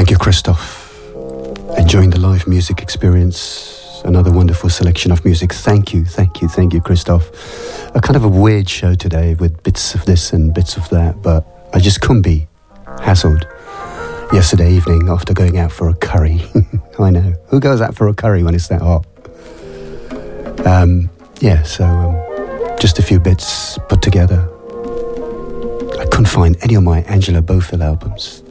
Thank you, Christoph. Enjoying the live music experience. Another wonderful selection of music. Thank you, Christoph. A kind of a weird show today with bits of this and bits of that, but I just couldn't be hassled yesterday evening after going out for a curry. I know. Who goes out for a curry when it's that hot? Just a few bits put together. I couldn't find any of my Angela Bofill albums.